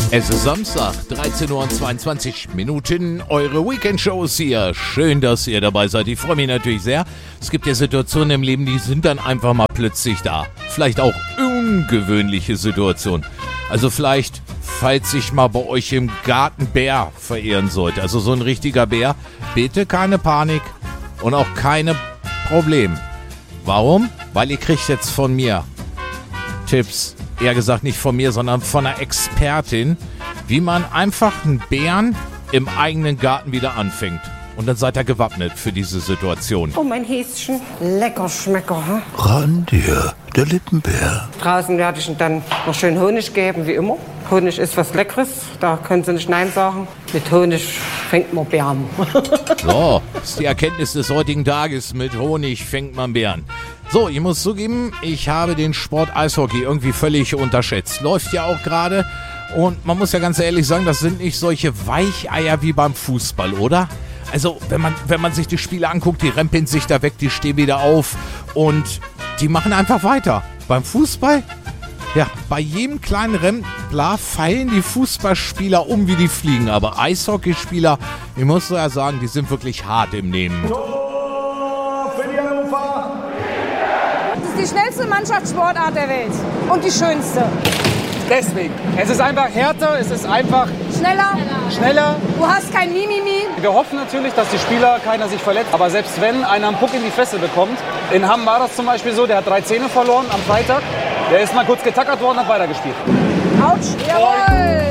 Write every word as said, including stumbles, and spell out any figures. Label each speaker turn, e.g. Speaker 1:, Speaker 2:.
Speaker 1: Es ist Samstag, dreizehn Uhr und zweiundzwanzig Minuten, eure Weekend-Shows hier. Schön, dass ihr dabei seid. Ich freue mich natürlich sehr. Es gibt ja Situationen im Leben, die sind dann einfach mal plötzlich da. Vielleicht auch ungewöhnliche Situationen. Also vielleicht, falls sich mal bei euch im Garten Bär verehren sollte. Also so ein richtiger Bär. Bitte keine Panik und auch keine Probleme. Warum? Weil ihr kriegt jetzt von mir Tipps. Eher gesagt nicht von mir, sondern von einer Expertin, wie man einfach einen Bären im eigenen Garten wieder anfängt. Und dann seid ihr gewappnet für diese Situation.
Speaker 2: Oh, mein Häschen. Lecker Schmecker, hm?
Speaker 3: Randir, der Lippenbär.
Speaker 2: Draußen werde ich ihm dann noch schön Honig geben, wie immer. Honig ist was Leckeres, da können Sie nicht Nein sagen. Mit Honig fängt man Bären.
Speaker 1: So, das ist die Erkenntnis des heutigen Tages. Mit Honig fängt man Bären. So, ich muss zugeben, ich habe den Sport Eishockey irgendwie völlig unterschätzt. Läuft ja auch gerade. Und man muss ja ganz ehrlich sagen, das sind nicht solche Weicheier wie beim Fußball, oder? Also, wenn man, wenn man sich die Spiele anguckt, die rempeln sich da weg, die stehen wieder auf und die machen einfach weiter. Beim Fußball, ja, bei jedem kleinen Rempler fallen die Fußballspieler um wie die Fliegen. Aber Eishockeyspieler, ich muss ja sagen, die sind wirklich hart im Nehmen.
Speaker 4: Das ist die schnellste Mannschaftssportart der Welt und die schönste.
Speaker 5: Deswegen. Es ist einfach härter, es ist einfach
Speaker 4: Schneller,
Speaker 5: schneller.
Speaker 4: du hast kein Mimimi.
Speaker 5: Wir hoffen natürlich, dass die Spieler keiner sich verletzt. Aber selbst wenn einer einen Puck in die Fresse bekommt, in Hamm war das zum Beispiel so, der hat drei Zähne verloren am Freitag. Der ist mal kurz getackert worden, hat weitergespielt.
Speaker 4: Autsch, jawohl.